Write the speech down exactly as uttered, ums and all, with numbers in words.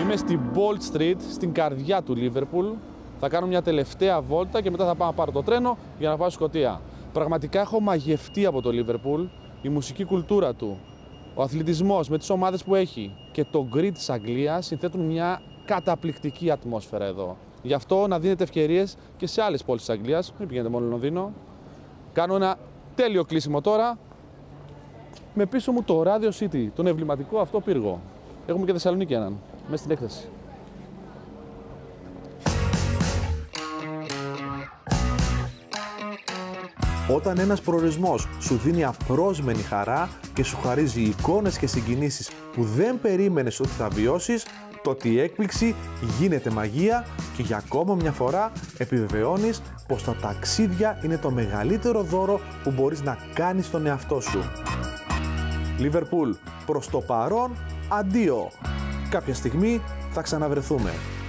Είμαι στην Bold Street, στην καρδιά του Λίβερπουλ. Θα κάνω μια τελευταία βόλτα και μετά θα πάω να πάρω το τρένο για να πάω στη Σκωτία. Πραγματικά έχω μαγευτεί από το Λίβερπουλ, η μουσική κουλτούρα του, ο αθλητισμός με τις ομάδες που έχει και το γκρι της Αγγλίας συνθέτουν μια καταπληκτική ατμόσφαιρα εδώ. Γι' αυτό να δίνετε ευκαιρίες και σε άλλες πόλεις της Αγγλίας, μην πηγαίνετε μόνο Λονδίνο. Κάνω ένα τέλειο κλείσιμο τώρα με πίσω μου το Radio City, τον εμβληματικό αυτό πύργο. Έχουμε και Θεσσαλονίκη έναν, μέσα στην έκθεση. Όταν ένας προορισμός σου δίνει απρόσμενη χαρά και σου χαρίζει εικόνες και συγκινήσεις που δεν περίμενες ότι θα βιώσεις, τότε η έκπληξη γίνεται μαγεία και για ακόμα μια φορά επιβεβαιώνεις πως τα ταξίδια είναι το μεγαλύτερο δώρο που μπορείς να κάνεις στον εαυτό σου. Λίβερπουλ, προς το παρόν, αντίο. Κάποια στιγμή θα ξαναβρεθούμε.